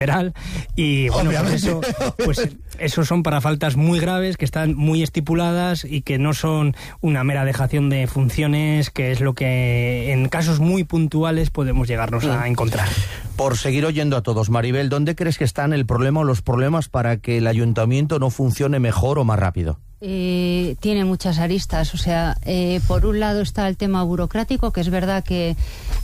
y bueno, pues eso son para faltas muy graves que están muy estipuladas y que no son una mera dejación de funciones, que es lo que en casos muy puntuales podemos llegarnos a encontrar. Por seguir oyendo a todos, Maribel, ¿dónde crees que están el problema o los problemas para que el ayuntamiento no funcione mejor o más rápido? Tiene muchas aristas, o sea, por un lado está el tema burocrático, que es verdad que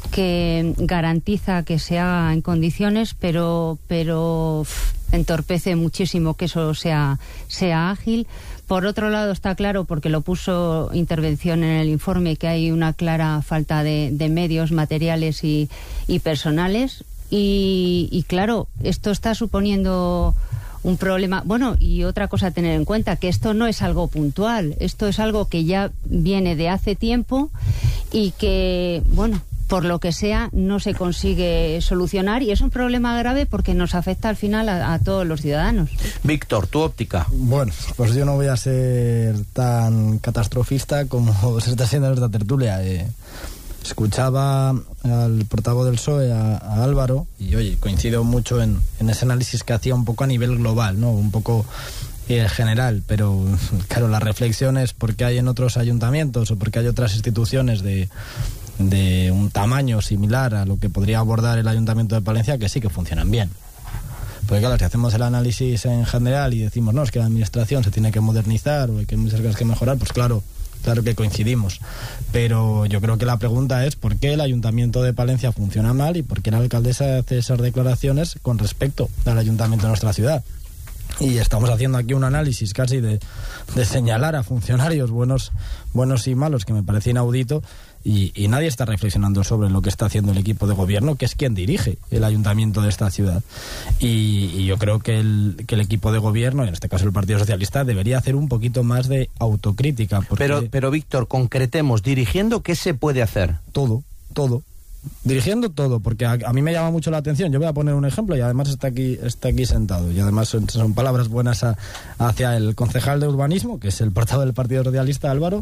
garantiza que se haga en condiciones, pero entorpece muchísimo que eso sea ágil. Por otro lado está claro, porque lo puso Intervención en el informe, que hay una clara falta de medios materiales y personales, y claro, esto está suponiendo un problema. Bueno, y otra cosa a tener en cuenta, que esto no es algo puntual, esto es algo que ya viene de hace tiempo y que, bueno, por lo que sea, no se consigue solucionar, y es un problema grave porque nos afecta al final a todos los ciudadanos. Víctor, tu óptica. Bueno, pues yo no voy a ser tan catastrofista como se está haciendo en esta tertulia. Escuchaba al portavoz del PSOE, a Álvaro, y oye, coincido mucho en ese análisis que hacía un poco a nivel global, ¿no? Un poco general, pero claro, la reflexión es por qué hay en otros ayuntamientos o por qué hay otras instituciones de un tamaño similar a lo que podría abordar el Ayuntamiento de Palencia que sí que funcionan bien. Porque claro, si hacemos el análisis en general y decimos, no, es que la administración se tiene que modernizar o hay que muchas cosas que mejorar, pues claro que coincidimos, pero yo creo que la pregunta es por qué el Ayuntamiento de Palencia funciona mal y por qué la alcaldesa hace esas declaraciones con respecto al Ayuntamiento de nuestra ciudad. Y estamos haciendo aquí un análisis casi de señalar a funcionarios buenos y malos, que me parece inaudito, y nadie está reflexionando sobre lo que está haciendo el equipo de gobierno, que es quien dirige el ayuntamiento de esta ciudad. Y yo creo que el equipo de gobierno, en este caso el Partido Socialista, debería hacer un poquito más de autocrítica. Porque Pero Víctor, concretemos, dirigiendo, ¿qué se puede hacer? Todo. Dirigiendo todo, porque a mí me llama mucho la atención. Yo voy a poner un ejemplo y además está aquí sentado, y además son palabras buenas hacia el concejal de urbanismo, que es el portavoz del Partido Socialista, Álvaro,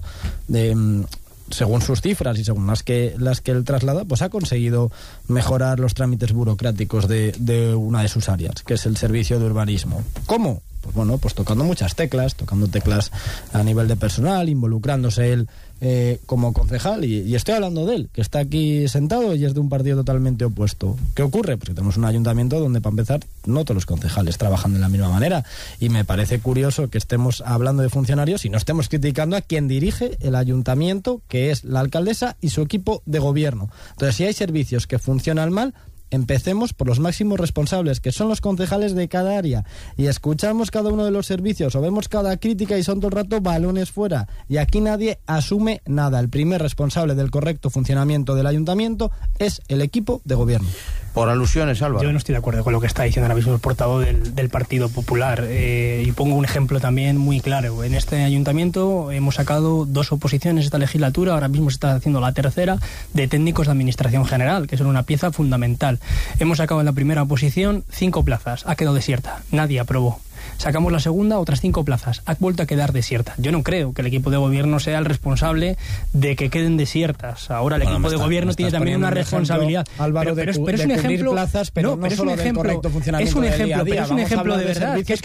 según sus cifras y según las que él traslada, pues ha conseguido mejorar los trámites burocráticos de una de sus áreas, que es el servicio de urbanismo. ¿Cómo? Pues bueno, pues tocando teclas a nivel de personal, involucrándose él como concejal, y estoy hablando de él, que está aquí sentado y es de un partido totalmente opuesto. ¿Qué ocurre? Pues que tenemos un ayuntamiento donde, para empezar, no todos los concejales trabajan de la misma manera, y me parece curioso que estemos hablando de funcionarios y no estemos criticando a quien dirige el ayuntamiento, que es la alcaldesa y su equipo de gobierno. Entonces, si hay servicios que funcionan mal, empecemos por los máximos responsables, que son los concejales de cada área, y escuchamos cada uno de los servicios o vemos cada crítica y son todo el rato balones fuera, y aquí nadie asume nada. El primer responsable del correcto funcionamiento del ayuntamiento es el equipo de gobierno. Por alusiones, Álvaro. Yo no estoy de acuerdo con lo que está diciendo ahora mismo el portavoz del Partido Popular. Y pongo un ejemplo también muy claro. En este ayuntamiento hemos sacado 2 oposiciones esta legislatura, ahora mismo se está haciendo la tercera, de técnicos de administración general, que son una pieza fundamental. Hemos sacado en la primera oposición 5 plazas, ha quedado desierta, nadie aprobó. Sacamos la segunda, otras 5 plazas, ha vuelto a quedar desierta. Yo no creo que el equipo de gobierno sea el responsable de que queden desiertas. Ahora el equipo de gobierno tiene también una responsabilidad. Álvaro, pero es un ejemplo, plazas, pero no solo del correcto funcionamiento del día a día. Es un ejemplo de verdad, que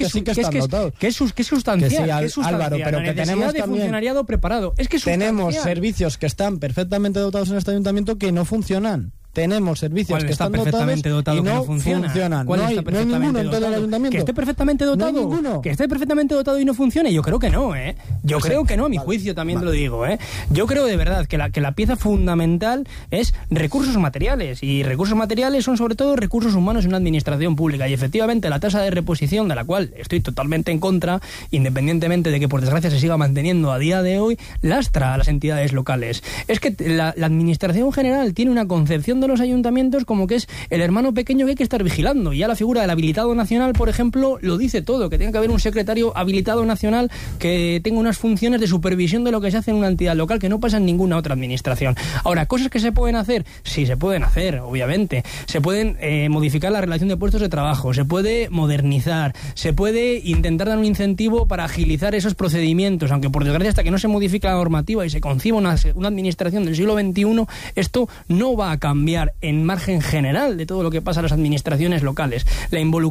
es sustancial, Álvaro, pero que tenemos de funcionariado preparado. Es que es tenemos servicios que están perfectamente dotados en este ayuntamiento que no funcionan. Tenemos servicios que están dotados y no funcionan. No hay ninguno en todo el ayuntamiento. ¿Que esté perfectamente dotado? No hay ninguno. ¿Que esté perfectamente dotado y no funcione? Yo creo que no, ¿eh? Yo creo que no, a mi juicio también te lo digo, ¿eh? Yo creo de verdad que la pieza fundamental es recursos materiales, y recursos materiales son sobre todo recursos humanos en una administración pública, y efectivamente la tasa de reposición, de la cual estoy totalmente en contra, independientemente de que por desgracia se siga manteniendo a día de hoy, lastra a las entidades locales. Es que la administración general tiene una concepción de los ayuntamientos como que es el hermano pequeño que hay que estar vigilando. Ya la figura del habilitado nacional, por ejemplo, lo dice todo, que tiene que haber un secretario habilitado nacional que tenga unas funciones de supervisión de lo que se hace en una entidad local que no pasa en ninguna otra administración. Ahora, cosas que se pueden hacer, sí se pueden hacer, obviamente. Se pueden modificar la relación de puestos de trabajo, se puede modernizar, se puede intentar dar un incentivo para agilizar esos procedimientos, aunque por desgracia hasta que no se modifique la normativa y se conciba una administración del siglo XXI, esto no va a cambiar cambiar en margen general de todo lo que pasa en las administraciones locales. La